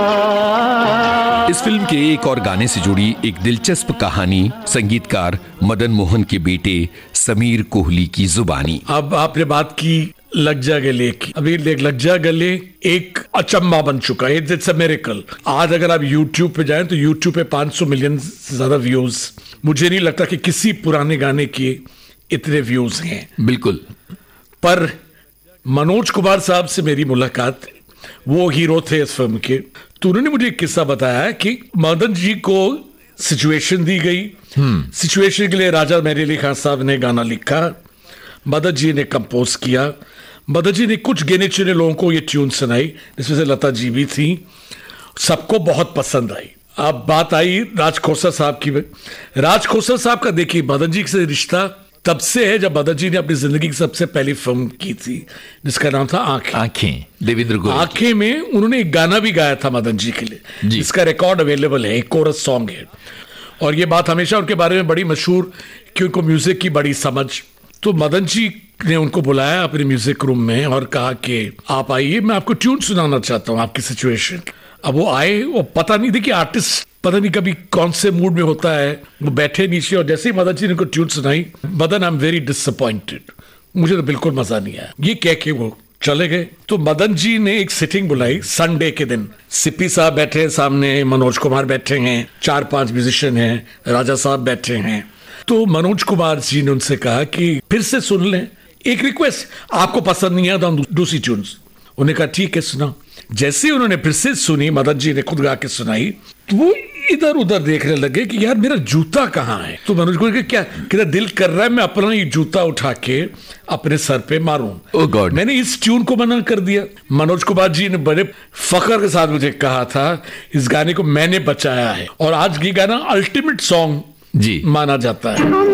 इस फिल्म के एक और गाने से जुड़ी एक दिलचस्प कहानी संगीतकार मदन मोहन के बेटे समीर कोहली की जुबानी। अब आपने बात की लग जा गले की। अभी लग जा गले एक अचंबा बन चुका है। It's a miracle. आज अगर आप YouTube पे जाएं तो YouTube पे 500 मिलियन से ज्यादा व्यूज। मुझे नहीं लगता कि किसी पुराने गाने के इतने व्यूज हैं। बिल्कुल। पर मनोज कुमार साहब से मेरी मुलाकात, वो हीरो थे इस फिल्म के, तो उन्होंने मुझे एक किस्सा बताया कि मदन जी को सिचुएशन दी गई। सिचुएशन के लिए राजा मेहर अली खान साहब ने गाना लिखा, मदन जी ने कंपोज किया। मदन जी ने कुछ गिने चुने लोगों को ये ट्यून सुनाई, जिसमें से लता जी भी थी। सबको बहुत पसंद आई। अब बात आई राज खोसर साहब की। राज खोसर साहब का देखिए मदन जी से रिश्ता तब से है जब मदन जी ने अपनी जिंदगी की सबसे पहली फिल्म की थी, जिसका नाम था आंखें। देवेंद्र गोयल। आंखें में उन्होंने एक गाना भी गाया था मदन जी के लिए, जिसका रिकॉर्ड अवेलेबल है, एक कोरस सॉन्ग है। और ये बात हमेशा उनके बारे में बड़ी मशहूर कि उनको म्यूजिक की बड़ी समझ। तो मदन जी ने उनको बुलाया अपने म्यूजिक रूम में और कहा कि आप आइए, मैं आपको ट्यून सुनाना चाहता हूँ आपकी सिचुएशन। अब वो आए, वो पता नहीं थी कि आर्टिस्ट पता नहीं कभी कौन से मूड में होता है। वो बैठे नीचे और जैसे ही मदन जी ने उनको ट्यून सुनाई, Madan I am very disappointed, मुझे तो बिल्कुल मजा नहीं आया, ये कह के वो चले गए। तो मदन जी ने एक सिटिंग बुलाई संडे के दिन। सिप्पी साहब बैठे हैं सामने, मनोज कुमार बैठे हैं, 4-5 म्यूजिशियन हैं, राजा साहब बैठे हैं। तो मनोज कुमार जी ने उनसे कहा कि फिर से सुन लें, एक रिक्वेस्ट, आपको पसंद नहीं आया तो हम दूसरी ट्यून। उन्होंने कहा ठीक है सुना। जैसे उन्होंने फिर से सुनी, मदन जी ने खुद गा के सुनाई, तो वो इधर उधर देखने लगे कि यार मेरा जूता कहाँ है। तो मनोज को क्या कितना दिल कर रहा है मैं अपना ये जूता उठा के अपने सर पे मारूं। ओह गॉड। मैंने इस ट्यून को मना कर दिया। मनोज कुमार जी ने बड़े फख्र के साथ मुझे कहा था इस गाने को मैंने बचाया है, और आज ये गाना अल्टीमेट सॉन्ग माना जाता है।